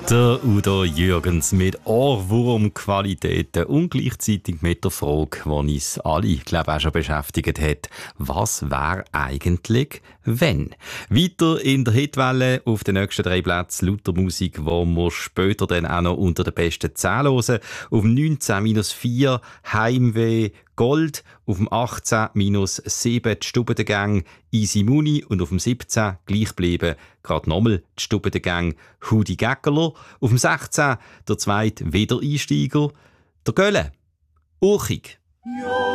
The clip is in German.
Der Udo Jürgens mit Ohrwurmqualitäten und gleichzeitig mit der Frage, die uns alle, glaube ich, auch schon beschäftigt hat. Was wäre eigentlich, wenn? Weiter in der Hitwelle auf den nächsten 3 Plätzen lauter Musik, wo wir später dann auch noch unter den besten 10 hören. Auf dem 19-4 Heimweh Gold, auf dem 18-7 die Stube der Gang Easy Money und auf dem 17 gleich bleiben, gerade nochmal die Stube der Gang Hudi Gäckerler, auf dem 16 der zweite Wiedereinsteiger, der Gölle, Urchig.